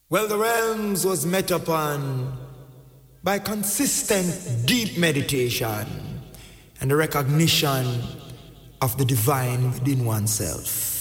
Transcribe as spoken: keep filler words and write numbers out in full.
Well, the realms was met upon by consistent, deep meditation and the recognition of the divine within oneself.